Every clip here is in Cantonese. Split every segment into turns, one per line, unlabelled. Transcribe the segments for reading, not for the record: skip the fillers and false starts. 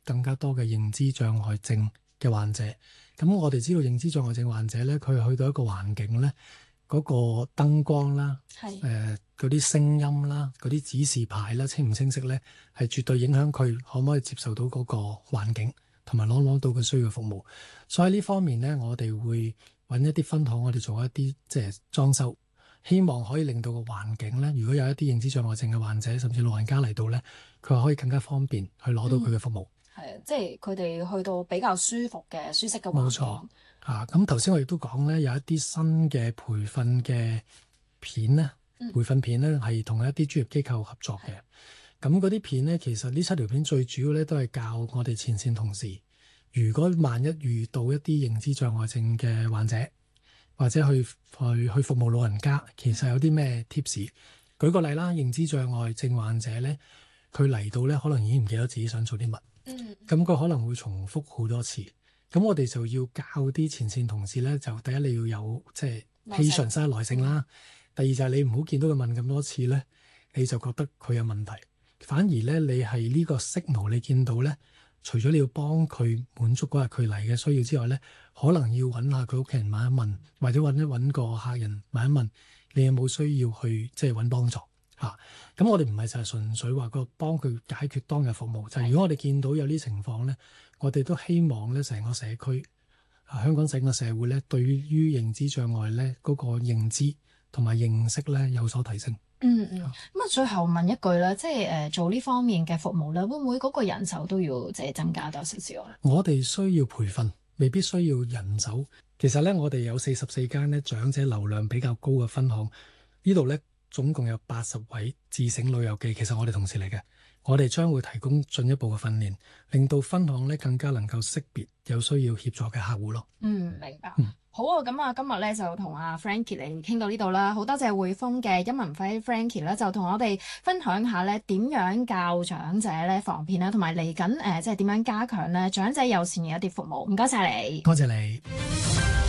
更加多嘅認知障礙症嘅患者。咁我哋知道認知障礙症患者咧，佢去到一個環境咧，嗰個燈光啦，嗰啲聲音啦，嗰啲指示牌啦，清唔清晰咧，係絕對影響佢可唔可以接受到嗰個環境，同埋攞到佢需要嘅服務。所以呢方面咧，我哋會揾一啲分行，我哋做一啲即係裝修，希望可以令到個環境咧，如果有一啲認知障礙症嘅患者，甚至老人家嚟到咧，佢可以更加方便去攞到佢嘅服務。
係即係佢哋去到比較舒服嘅、舒適嘅環境。冇錯
咁頭先我亦都講咧，有一啲新嘅培訓嘅片咧，培訓片咧係同一啲專業機構合作嘅。咁嗰啲片咧，其實呢7條片最主要咧都係教我哋前線同事，如果萬一遇到一啲認知障礙症嘅患者，或者去服務老人家，其實有啲咩 tips？舉個例啦，認知障礙症患者咧，佢嚟到咧可能已經唔記得自己想做啲乜，咁佢可能會重複好多次。咁我哋就要教啲前線同事咧，就第一你要有即係 patience 耐性啦。第二就係你唔好見到佢問咁多次咧，你就覺得佢有問題。反而咧，你係呢個 signal，你見到咧，除咗你要幫佢滿足嗰日佢嚟嘅需要之外咧，可能要揾下佢屋企人問一問，或者揾個客人問一問，你有冇需要去即係揾幫助嚇？咁我哋唔係就係純粹話個幫佢解決當日服務，就係如果我哋見到有啲情況咧，我哋都希望咧成個社區香港整個社會咧，對於認知障礙咧嗰個認知同埋認識咧有所提升。
咁啊，最後問一句啦，即係做呢方面嘅服務咧，會唔會嗰個人手都要即係增加多少少啊？
我哋需要培訓，未必需要人手。其實咧，我哋有44間咧長者流量比較高嘅分行，呢度咧總共有80位自醒老友記，其實我哋同事嚟嘅。我哋將會提供進一步嘅訓練，令到分行咧更加能夠識別有需要協助嘅客戶咯。
明白。好啊，咁啊，今日咧就同阿 Frankie 嚟傾到呢度啦。好多謝匯豐嘅殷文輝 Frankie 咧，就同我哋分享下咧點樣教長者咧防騙啦，同埋嚟緊即係點樣加強咧長者友善嘅一啲服務。唔該晒你。
多謝你。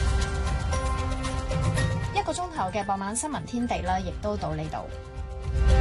1個鐘頭嘅傍晚新聞天地啦，亦都到呢度。